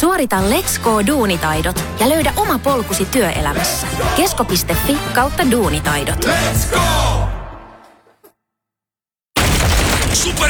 Suorita Let's Go Duunitaidot ja löydä oma polkusi työelämässä. Kesko.fi/duunitaidot. Let's go!